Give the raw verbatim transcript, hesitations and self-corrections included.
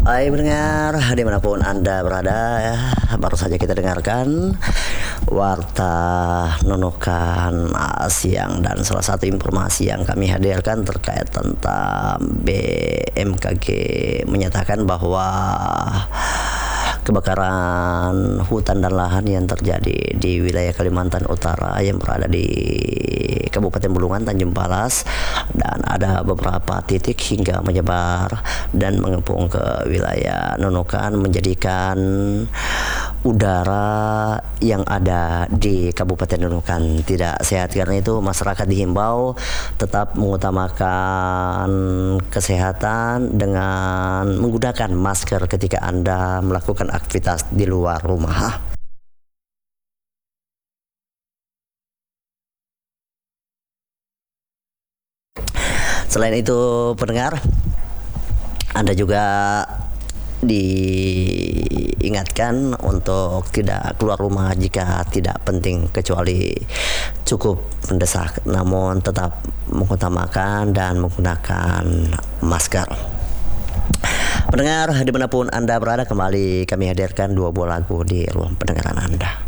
Hai pendengar, dimanapun Anda berada, ya, baru saja kita dengarkan Warta Nunukan uh, siang, dan salah satu informasi yang kami hadirkan terkait tentang B M K G menyatakan bahwa kebakaran hutan dan lahan yang terjadi di wilayah Kalimantan Utara yang berada di Kabupaten Bulungan, Tanjung Palas, dan ada beberapa titik hingga menyebar dan mengepung ke wilayah Nunukan, menjadikan udara yang ada di Kabupaten Nunukan tidak sehat. Karena itu masyarakat dihimbau tetap mengutamakan kesehatan dengan menggunakan masker ketika Anda melakukan aktivitas di luar rumah. Selain itu pendengar, Anda juga diingatkan untuk tidak keluar rumah jika tidak penting kecuali cukup mendesak, namun tetap mengutamakan dan menggunakan masker. Pendengar dimanapun Anda berada, kembali kami hadirkan dua buah lagu di ruang pendengaran Anda.